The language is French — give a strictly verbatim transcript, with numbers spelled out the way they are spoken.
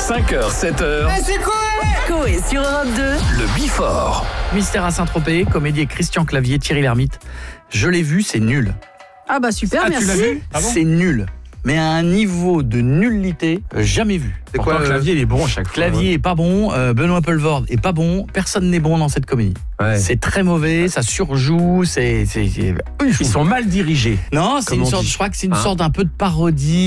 cinq heures, sept heures. Eh, c'est quoi? Coé sur Europe deux. Le Before. Mystère à Saint-Tropez, comédie Christian Clavier, Thierry Lhermitte. Je l'ai vu, c'est nul. Ah bah super, Ah, merci. tu l'as vu? Ah bon? C'est nul. Mais à un niveau de nullité euh, jamais vu. C'est quoi, le Clavier, il est bon à chaque fois. Clavier est pas bon, euh, Benoît Poelvoorde est pas bon, personne n'est bon dans cette comédie. Ouais. C'est très mauvais, ça surjoue, c'est... c'est, c'est... Ils sont mal dirigés. Non, c'est Comme une on sorte, dit. je crois que c'est une Hein? sorte un peu de parodie.